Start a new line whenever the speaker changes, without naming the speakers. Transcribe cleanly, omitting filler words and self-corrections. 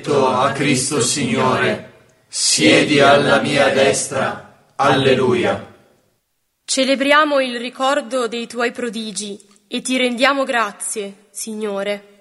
detto a Cristo Signore: siedi alla mia destra. Alleluia.
Celebriamo il ricordo dei tuoi prodigi e ti rendiamo grazie, Signore.